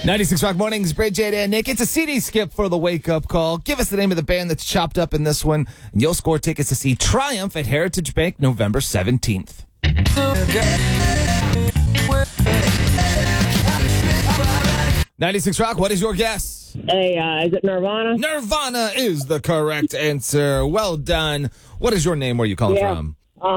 96 Rock Mornings, Bridget and Nick. It's a CD skip for the wake-up call. Give us the name of the band that's chopped up in this one, and you'll score tickets to see Triumph at Heritage Bank November 17th. 96 Rock, what is your guess? Hey, is it Nirvana? Nirvana is the correct answer. Well done. What is your name? Where are you calling from?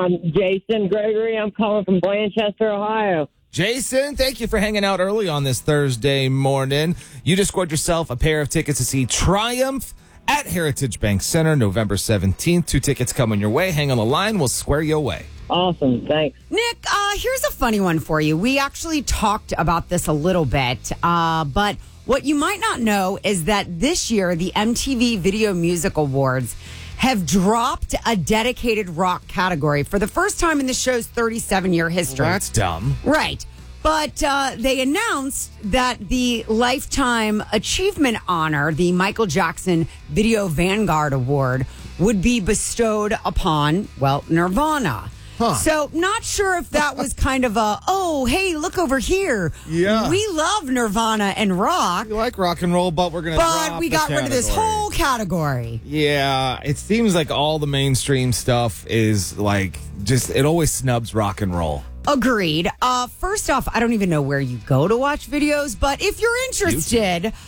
Jason Gregory. I'm calling from Blanchester, Ohio. Jason, thank you for hanging out early on this Thursday morning. You just scored yourself a pair of tickets to see Triumph at Heritage Bank Center November 17th. 2 tickets coming your way. Hang on the line. We'll square you away. Awesome. Thanks. Nick, here's a funny one for you. We actually talked about this a little bit, but what you might not know is that this year, the MTV Video Music Awards have dropped a dedicated rock category for the first time in the show's 37-year history. Well, that's dumb. Right. But they announced that the Lifetime Achievement Honor, the Michael Jackson Video Vanguard Award, would be bestowed upon, well, Nirvana. Huh. So not sure if that was kind of a, oh, hey, look over here. Yeah. We love Nirvana and rock. We like rock and roll, but we're going to drop But we the got rid of this category. whole category. Yeah, it seems like all the mainstream stuff is like just, it always snubs rock and roll. Agreed. First off, I don't even know where you go to watch videos, but if you're interested, the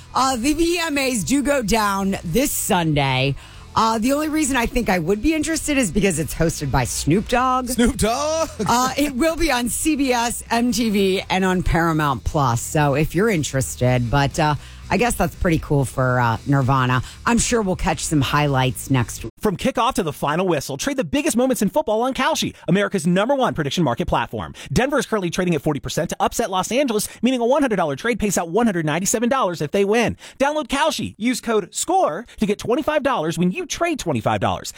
VMAs do go down this Sunday. The only reason I think I would be interested is because it's hosted by Snoop Dogg. Snoop Dogg? It will be on CBS, MTV, and on Paramount Plus. So if you're interested, but I guess that's pretty cool for Nirvana. I'm sure we'll catch some highlights next week. From kickoff to the final whistle, trade the biggest moments in football on Kalshi, America's #1 prediction market platform. Denver is currently trading at 40% to upset Los Angeles, meaning a $100 trade pays out $197 if they win. Download Kalshi. Use code SCORE to get $25 when you trade $25.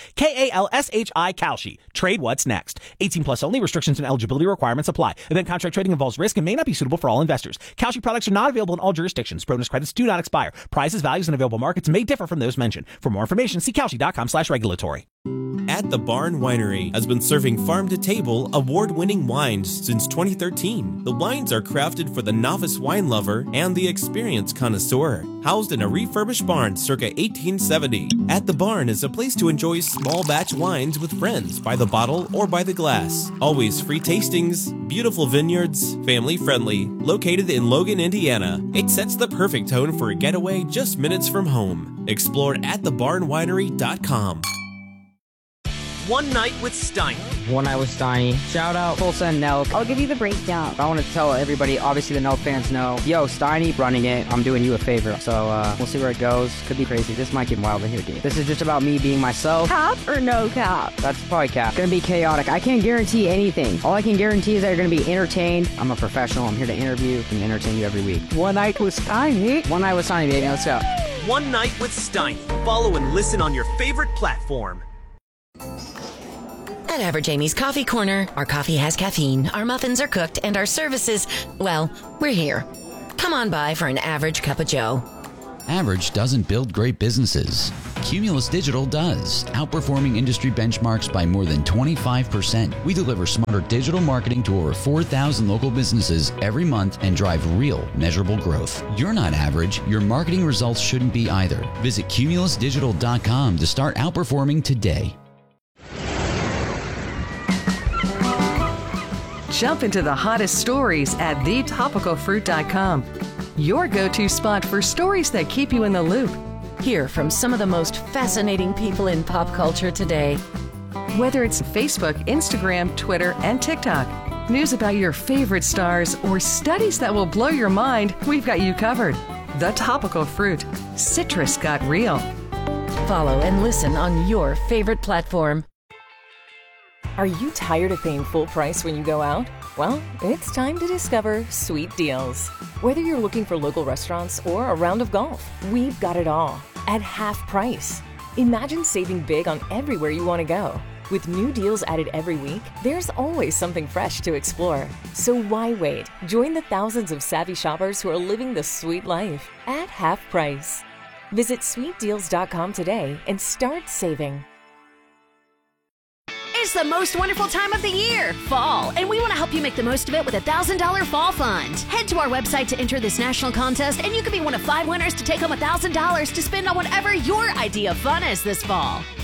KALSHI Kalshi. Trade what's next. 18 plus only. Restrictions and eligibility requirements apply. Event contract trading involves risk and may not be suitable for all investors. Kalshi products are not available in all jurisdictions. Bonus credits do not expire. Prices, values, and available markets may differ from those mentioned. For more information, see Kalshi.com/regulatory. At the Barn Winery has been serving farm-to-table, award-winning wines since 2013. The wines are crafted for the novice wine lover and the experienced connoisseur. Housed in a refurbished barn circa 1870, At the Barn is a place to enjoy small-batch wines with friends by the bottle or by the glass. Always free tastings, beautiful vineyards, family-friendly, located in Logan, Indiana. It sets the perfect tone for a getaway just minutes from home. Explore at thebarnwinery.com. One Night with Steiny. One Night with Steiny. Shout out Tulsa and Nelk. I'll give you the breakdown. I want to tell everybody, obviously the Nelk fans know, yo, Steiny running it. I'm doing you a favor. So we'll see where it goes. Could be crazy. This might get wild in here, dude. This is just about me being myself. Cap or no cap? That's probably cap. Gonna be chaotic. I can't guarantee anything. All I can guarantee is that you're gonna be entertained. I'm a professional. I'm here to interview and entertain you every week. One Night with Steiny. One Night with Steiny, baby. Let's go. One Night with Steiny. Follow and listen on your favorite platform. At Average Amy's Coffee Corner, our coffee has caffeine, our muffins are cooked, and our services, well, we're here. Come on by for an average cup of joe. Average doesn't build great businesses. Cumulus Digital does, outperforming industry benchmarks by more than 25%. We deliver smarter digital marketing to over 4,000 local businesses every month and drive real, measurable growth. You're not average. Your marketing results shouldn't be either. Visit cumulusdigital.com to start outperforming today. Jump into the hottest stories at thetopicalfruit.com. Your go-to spot for stories that keep you in the loop. Hear from some of the most fascinating people in pop culture today. Whether it's Facebook, Instagram, Twitter, and TikTok, news about your favorite stars, or studies that will blow your mind, we've got you covered. The Topical Fruit. Citrus got real. Follow and listen on your favorite platform. Are you tired of paying full price when you go out? Well, it's time to discover Sweet Deals. Whether you're looking for local restaurants or a round of golf, we've got it all at half price. Imagine saving big on everywhere you want to go. With new deals added every week, there's always something fresh to explore. So why wait? Join the thousands of savvy shoppers who are living the sweet life at half price. Visit sweetdeals.com today and start saving. It's the most wonderful time of the year, fall, and we want to help you make the most of it with a $1,000 fall fund. Head to our website to enter this national contest, and you could be one of 5 winners to take home $1,000 to spend on whatever your idea of fun is this fall.